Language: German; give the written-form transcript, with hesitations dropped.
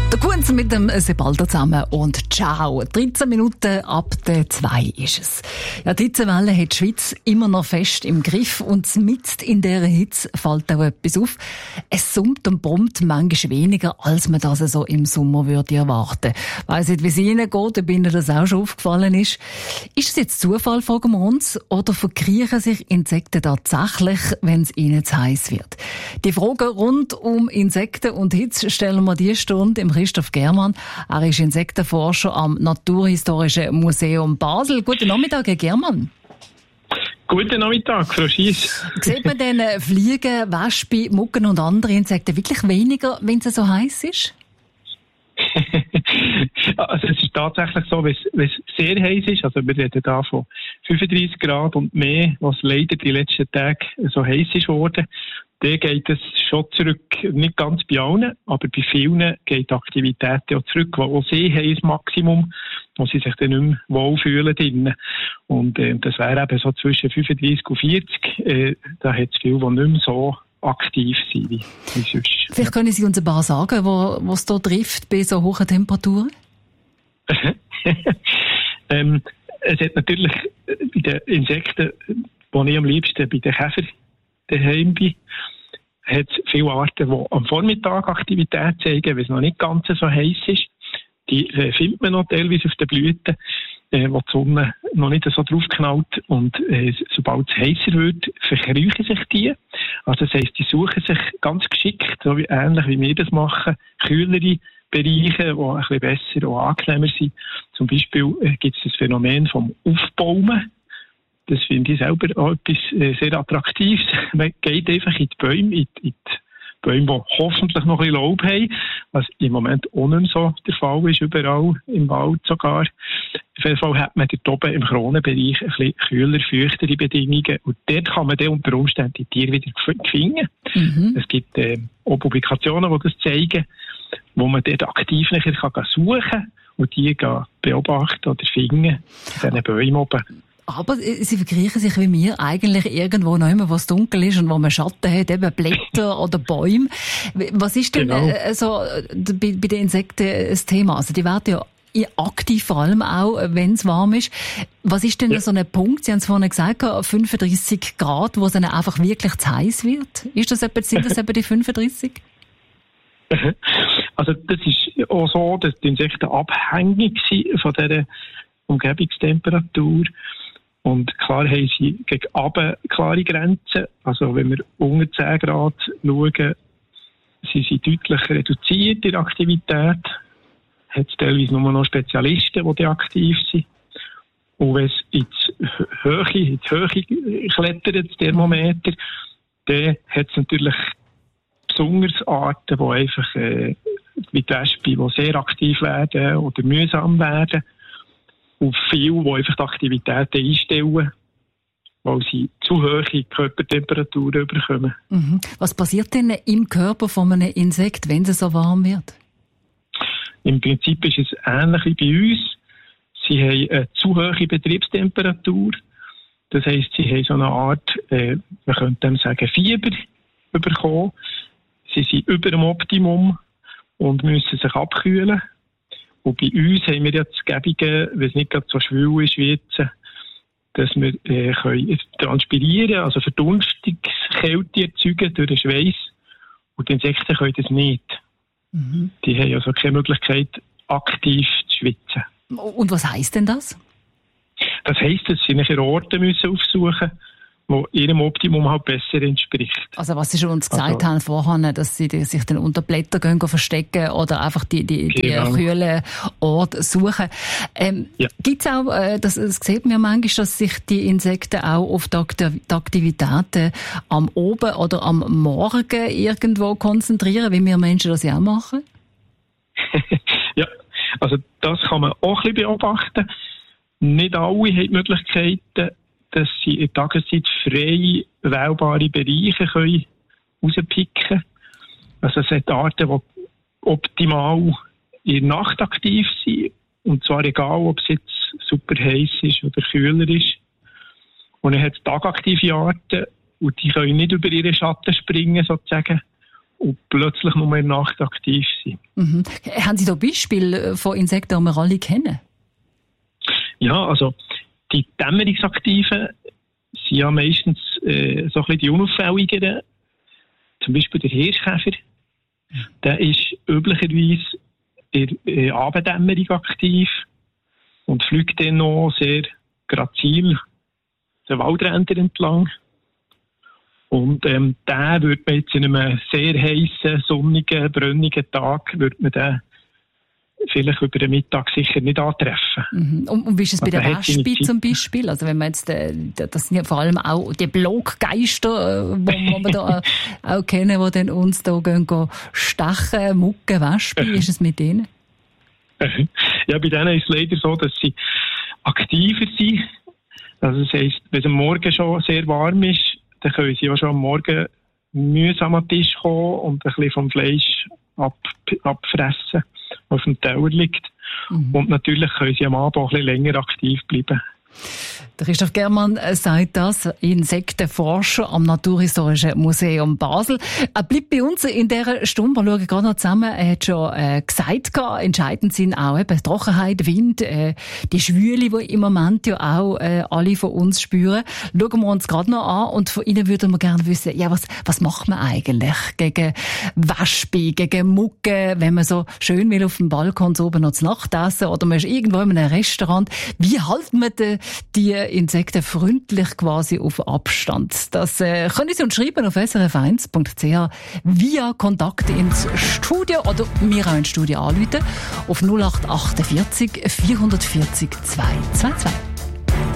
Der Kunz mit dem Sebaldo zusammen und ciao. 13 Minuten ab der 2 ist es. Ja, die Hitzewelle hat die Schweiz immer noch fest im Griff und mitten in dieser Hitze fällt auch etwas auf. Es summt und brummt manchmal weniger, als man das so im Sommer würde erwarten. Weiss nicht, wie es Ihnen geht, ob Ihnen das auch schon aufgefallen ist. Ist es jetzt Zufall, fragen wir uns, oder verkriechen sich Insekten tatsächlich, wenn es ihnen zu heiß wird? Die Fragen rund um Insekten und Hitze stellen wir diese Stunde im Christoph Germann. Er ist Insektenforscher am Naturhistorischen Museum Basel. Guten Nachmittag, Herr Germann. Guten Nachmittag, Frau Schiess. Sieht man denn Fliegen, Wespen, Mücken und andere Insekten wirklich weniger, wenn es so heiß ist? Also es ist tatsächlich so, wenn es sehr heiß ist, also wir reden da von 35 Grad und mehr, was leider die letzten Tage so heiß ist worden, dann geht es schon zurück, nicht ganz bei allen, aber bei vielen geht die Aktivität ja zurück, weil auch sie haben ein Maximum, wo sie sich dann nicht mehr wohlfühlen drinnen. Und das wäre eben so zwischen 35 und 40, da hat es viele, die nicht mehr so aktiv sind wie sonst. Vielleicht können Sie uns ein paar sagen, was da trifft bei so hohen Temperaturen? Es hat natürlich bei den Insekten, die ich am liebsten bei den Käfern daheim bin, hat es viele Arten, die am Vormittag Aktivität zeigen, wenn es noch nicht ganz so heiß ist. Die findet man noch teilweise auf den Blüten, wo die Sonne noch nicht so draufknallt. Und sobald es heißer wird, verkriechen sich die. Also das heisst, die suchen sich ganz geschickt, so ähnlich wie wir das machen, kühlere Bereiche, die ein bisschen besser und angenehmer sind. Zum Beispiel gibt es das Phänomen vom Aufbaumen. Das finde ich selber auch etwas sehr Attraktives. Man geht einfach in die Bäume, in die Bäume, die hoffentlich noch ein bisschen Laub haben, was im Moment auch nicht mehr so der Fall ist, überall im Wald sogar. Auf jeden Fall hat man dort oben im Kronenbereich ein bisschen kühler, feuchtere Bedingungen und dort kann man dann unter Umständen die Tiere wieder finden. Mhm. Es gibt auch Publikationen, die das zeigen, wo man dort aktiv nachher suchen kann und die beobachten oder finden in diesen Bäumen oben. Aber sie verkriechen sich wie mir eigentlich irgendwo noch immer, was dunkel ist und wo man Schatten hat, eben Blätter oder Bäume. Was ist denn bei den Insekten das Thema? Also die werden ja aktiv, vor allem auch, wenn es warm ist. Was ist denn so ein Punkt, Sie haben es vorhin gesagt, 35 Grad, wo es dann einfach wirklich zu heiß wird? Sind das etwa die 35? Also das ist auch so, dass die Insekten abhängig sind von dieser Umgebungstemperatur. Und klar haben sie gegen oben klare Grenzen. Also wenn wir unter 10 Grad schauen, sind sie deutlich reduziert in der Aktivität. Hat es teilweise nur noch Spezialisten, die aktiv sind. Und wenn es in die Höhe klettert, das Thermometer, dann hat es natürlich besonders Arten, die einfach wie die Wespen, die sehr aktiv werden oder mühsam werden. Und viele, die einfach die Aktivitäten einstellen, weil sie zu hohe Körpertemperaturen bekommen. Mhm. Was passiert denn im Körper von einem Insekt, wenn es so warm wird? Im Prinzip ist es ähnlich wie bei uns. Sie haben eine zu hohe Betriebstemperatur. Das heisst, sie haben so eine Art, man könnte dem sagen, Fieber bekommen. Sie sind über dem Optimum und müssen sich abkühlen. Und bei uns haben wir ja das Gebige, wenn es nicht gerade so schwül ist wie jetzt, dass wir können transpirieren, also Verdunstungskälte erzeugen durch den Schweiß. Und die Insekten können das nicht. Mhm. Die haben also keine Möglichkeit, aktiv zu schwitzen. Und was heisst denn das? Das heisst, dass sie nachher Orte müssen aufsuchen, wo ihrem Optimum halt besser entspricht. Also was Sie schon uns gesagt haben vorhin, dass Sie sich dann unter Blätter gehen verstecken oder einfach die kühlen Orte suchen. Gibt es auch, das sieht man ja manchmal, dass sich die Insekten auch auf die Aktivitäten am Oben oder am Morgen irgendwo konzentrieren, wie wir Menschen das ja auch machen? Ja, also das kann man auch ein bisschen beobachten. Nicht alle haben die Möglichkeiten, dass sie in der Tageszeit frei wählbare Bereiche rauspicken können. Also es sind Arten, die optimal in der Nacht aktiv sind. Und zwar egal, ob es jetzt super heiß ist oder kühler ist. Und dann hat es tagaktive Arten und die können nicht über ihre Schatten springen, sozusagen. und plötzlich nur in der Nacht aktiv sind. Mhm. Haben Sie da Beispiele von Insekten, die wir alle kennen? Ja, also die Dämmerungsaktiven sind ja meistens so ein bisschen die unauffälligeren. Zum Beispiel der Hirschkäfer. Der ist üblicherweise in der Abenddämmerung aktiv und fliegt dann noch sehr grazil den Waldrändern entlang. Und den würde man jetzt in einem sehr heissen, sonnigen, brünnigen Tag würde man den vielleicht über den Mittag sicher nicht antreffen. Mhm. Und wie ist es bei der Wespe zum Beispiel? Also wenn man jetzt, das sind ja vor allem auch die Bloggeister, wo wir da auch kennen, die dann uns da gehen stechen, mucken, Wespe. Wie ist es mit denen? Ja, bei denen ist es leider so, dass sie aktiver sind. Also das heisst, wenn es am Morgen schon sehr warm ist, dann können sie auch schon am Morgen mühsam an den Tisch kommen und ein bisschen vom Fleisch abfressen, was auf dem Teller liegt. Mhm. Und natürlich können sie am Abend auch ein bisschen länger aktiv bleiben. Der Christoph Germann sagt das, Insektenforscher am Naturhistorischen Museum Basel. Er bleibt bei uns in dieser Stunde. Wir schauen gerade noch zusammen. Er hat schon gesagt, entscheidend sind auch eben Trockenheit, Wind, die Schwüle, die im Moment ja auch alle von uns spüren. Schauen wir uns gerade noch an und von Ihnen würden wir gerne wissen, ja, was macht man eigentlich gegen Wespe, gegen Mucke, wenn man so schön will auf dem Balkon so oben noch zu Nacht essen oder man ist irgendwo in einem Restaurant. Wie halten wir die Insekten freundlich quasi auf Abstand? Das können Sie uns schreiben auf srf1.ch via Kontakt ins Studio oder mir auch ins Studio anrufen auf 0848 440 222.